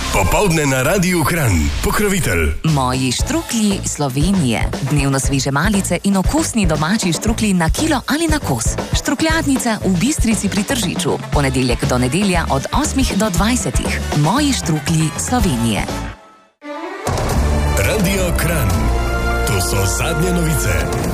Popoldne na Radiu Kranj. Pokrovitelj Moji štruklji Slovenije. Dnevno sveže malice in okusni domači štruklji na kilo ali na kos. Štrukljadnica v Bistrici pri Tržiču. Ponedeljek do nedelja od 8 do 20. Moji štruklji Slovenije. Radio Kranj. To so zadnje novice.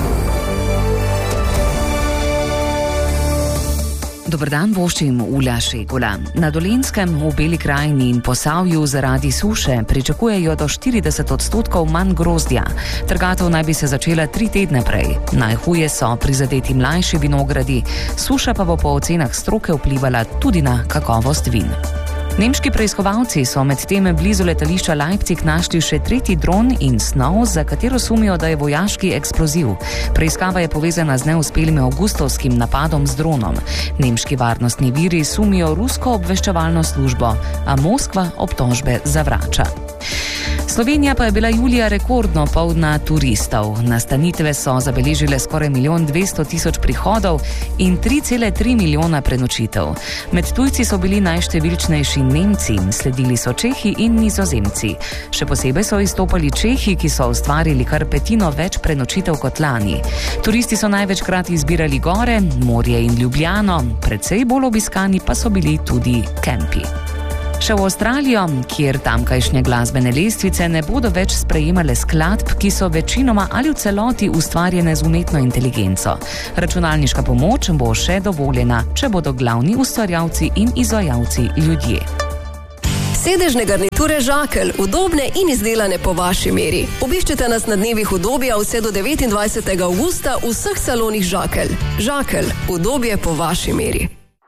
Dober dan, voščim Ulja Šegula. Na Dolenjskem, v Beli krajini in Posavju zaradi suše pričakujejo do 40% manj grozdja. Trgatev naj bi se začela 3 tedne prej. Najhuje so prizadeti mlajši vinogradi, suša pa bo po ocenah stroke vplivala tudi na kakovost vin. Nemški preiskovalci so med tem blizu letališča Leipzig našli še 3. dron in snov, za katero sumijo, da je vojaški eksploziv. Preiskava je povezana z neuspelim avgustovskim napadom z dronom. Nemški varnostni viri sumijo rusko obveščevalno službo, a Moskva obtožbe zavrača. Slovenija pa je bila julija rekordno polna turistov. Nastanitve so zabeležile skoraj 1.200.000 prihodov in 3,3 milijona prenočitev. Med tujci so bili najštevilčnejši Nemci, sledili so Čehi in Nizozemci. Še posebej so izstopali Čehi, ki so ustvarili kar 1/5 več prenočitev kot lani. Turisti so največkrat izbirali gore, morje in Ljubljano, precej bolj obiskani pa so bili tudi kempi. Še v Avstralijo, kjer tamkajšnje glasbene lestvice ne bodo več sprejemale skladb, ki so večinoma ali v celoti ustvarjene z umetno inteligenco. Računalniška pomoč bo še dovoljena, če bodo glavni ustvarjalci in izvajalci ljudje. Sedežne garniture Žakelj, udobne in izdelane po vaši meri. Obiščite nas na dnevih udobja vse do 29. avgusta v vseh salonih Žakelj. Žakelj, udobje po vaši meri.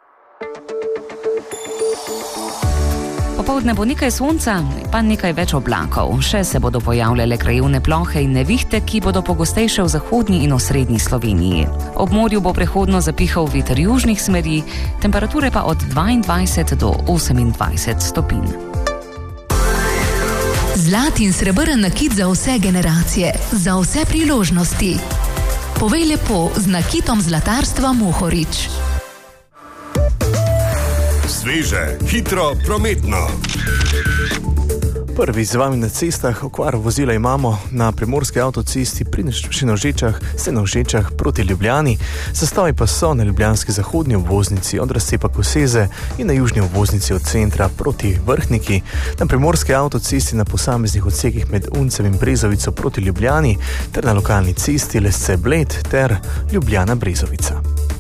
Popoldne bo nekaj sonca, pa nekaj več oblakov. Še se bodo pojavljale krajevne plohe in nevihte, ki bodo pogostejše v zahodnji in osrednji Sloveniji. Ob morju bo prehodno zapihal veter južnih smeri, temperature pa od 22 do 28 stopinj. Zlat in srebrn nakit za vse generacije, za vse priložnosti. Povej lepo z nakitom zlatarstva Mohorič. Sveže, hitro, prometno. Prvi z vami na cestah, okvaro vozila imamo na primorski avtocesti pri Senožečah proti Ljubljani. Zastoji pa so na ljubljanski zahodni obvoznici od razcepa Koseze in na južni obvoznici od centra proti Vrhniki. Na primorski avtocesti na posameznih odsekih med Uncem in Brezovico proti Ljubljani ter na lokalni cesti Lesce-Bled ter Ljubljana-Brezovica.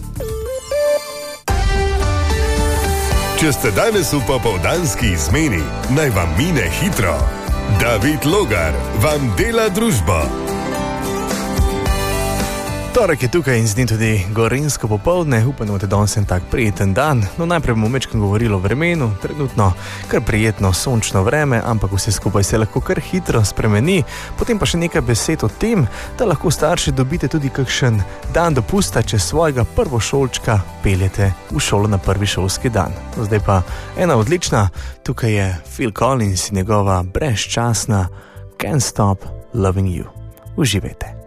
Če ste danes v popoldanski izmeni, naj vam mine hitro. David Logar vam dela družbo. Torek je tukaj in z njim tudi gorenjsko popoldne. Upamo, da danes je tak prijeten dan. No, najprej bomo večkrat govorili o vremenu. Trenutno kar prijetno sončno vreme, ampak vse skupaj se lahko kar hitro spremeni. Potem pa še nekaj besed o tem, da lahko starši dobite tudi kakšen dan dopusta, če svojega prvošolčka peljete v šolo na prvi šolski dan. Zdaj pa ena odlična. Tukaj je Phil Collins in njegova brezčasna Can't Stop Loving You. Uživajte.